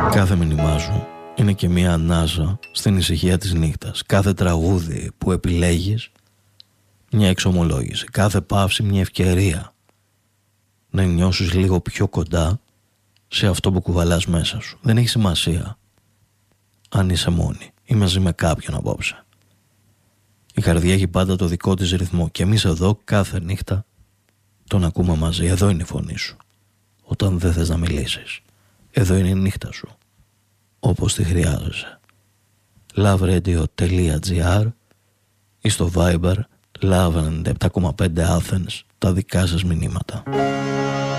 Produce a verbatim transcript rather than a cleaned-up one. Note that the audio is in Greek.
Κάθε μήνυμά σου είναι και μία ανάσα στην ησυχία της νύχτας. Κάθε τραγούδι που επιλέγεις μια εξομολόγηση. Κάθε παύση μια ευκαιρία να νιώσεις λίγο πιο κοντά σε αυτό που κουβαλάς μέσα σου. Δεν έχει σημασία αν είσαι μόνη ή μαζί με κάποιον απόψε. Η καρδιά έχει πάντα το δικό της ρυθμό και εμείς εδώ κάθε νύχτα τον ακούμε μαζί. Εδώ είναι η φωνή σου όταν δεν θες να μιλήσεις. Εδώ είναι η νύχτα σου όπως τη χρειάζεσαι. loveRadio.gr ή στο Viber Love ενενήντα επτά κόμμα πέντε Athens τα δικά σας μηνύματα.